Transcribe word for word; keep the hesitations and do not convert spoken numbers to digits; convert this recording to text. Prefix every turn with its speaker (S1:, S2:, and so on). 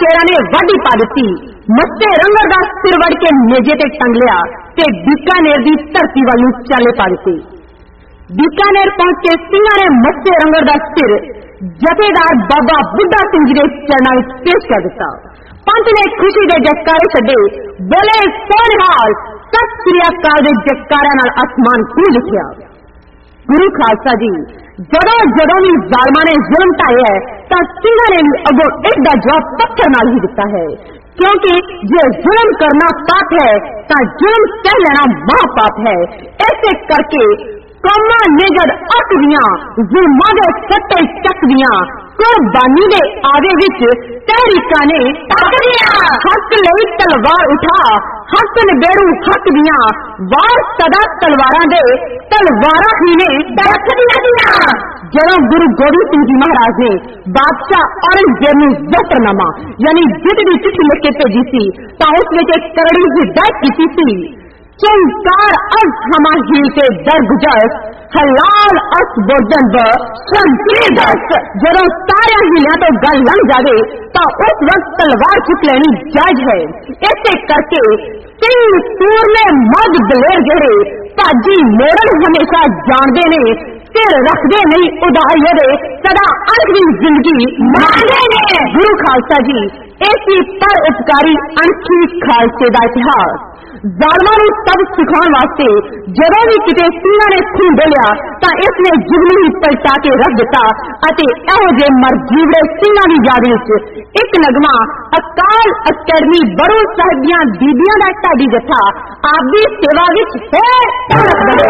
S1: शेरां ने वाढी पा दित्ती। मत्ते रंगर दा सिर वड़ के नेजे ते टंग लिया ते बीकानेर दी धरती वल नूं चाले पा दित्ते। बीकानेर पहुंच के सिंहां ने मत्ते रंगर दा सिर जथेदार बाबा बुड्ढा सिंह जी दे चरणां विच पेश कर दिता। पंत ने खुशी दे जयकारे छड्डे, बोले सोनहाल सत श्री अकाल दे जयकारियां नाल आसमान गूंज उठिया। गुरु खालसा जी, जदों जदों भी जालमां ने जुल्म ढाया है तां सिंहां ने भी अगों इहदा जवाब पत्थर नाल ही दिता है, क्योंकि जे जुल्म करना पाप है तां जुल्म सह लेना महापाप है। ऐसे करके कौमां ने जद अक दियां जुल्मां दे सट्टे चक दियां कुर्बानी दे आवे विच तहरीकां ने तक दियां हक लई तलवार उठा, हक नबेड़ू हक दियां वार सदा तलवारां दे तलवारां ही ने तक दियां। जदों गुरु गोबिंद सिंह जी महाराज ने बादशाह औरंगजेब नूं जफरनामा यानी जित दी चिट्ठी लिख के भेजी सी तां उस विच एक करड़ी हिदायत कीती सी, चंकार अज हमा हील के दर गुजर हलाल अस बोजन ब शमशीर दस। जदों सारे हीलियां तो गल लंघ जावे तां उस वक्त तलवार चुक लेनी जायज है। ऐसे करके सिंह सूर ने मर्द दलेर जेड़े भाजी मोड़न हमेशा जानते ने, सिर रखते नहीं उधारियों दे सदा अनखी जिंदगी मांगते ने। गुरु खालसा जी, ऐसी पर उपकारी अनखी खालसे दा इतिहास जालमां नूं सब सिखाउण वास्ते जदों भी किते सिंहां ने खून डोलिया तां इसने जुगनू ही पलटा के रख दिता अते इहो जे मरजीवड़े सिंहां दी याद विच एक नगमा अकाल अकैडमी बरू साहिब दीयां बीबियां दा ढाडी जत्था आप दी सेवा विच है।